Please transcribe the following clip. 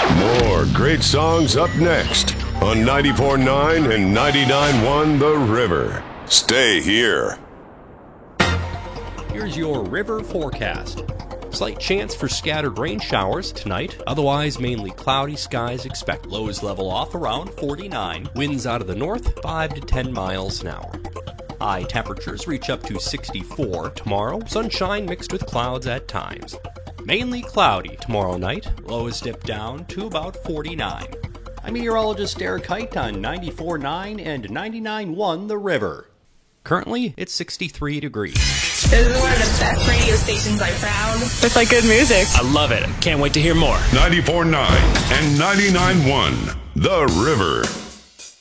More great songs up next on 94.9 and 99.1 The River. Stay here. Here's your river forecast. Slight chance for scattered rain showers tonight. Otherwise, mainly cloudy skies expect. Lows level off around 49. Winds out of the north, 5 to 10 miles an hour. High temperatures reach up to 64 tomorrow. Sunshine mixed with clouds at times. Mainly cloudy tomorrow night. Lows dip down to about 49. I'm meteorologist Derek Height on 94.9 and 99.1 The River. Currently, it's 63 degrees. This is one of the best radio stations I've found. With like good music. I love it. Can't wait to hear more. 94.9 and 99.1 The River.